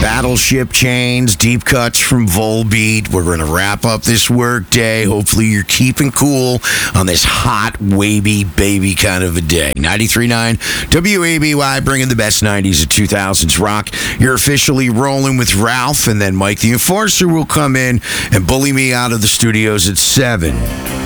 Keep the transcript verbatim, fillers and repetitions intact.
Battleship Chains, deep cuts from Volbeat. We're going to wrap up this work day. Hopefully you're keeping cool on this hot, wavy, baby kind of a day. ninety-three point nine W A B Y, bringing the best nineties and two thousands rock. You're officially rolling with Ralph, and then Mike the Enforcer will come in and bully me out of the studios at seven.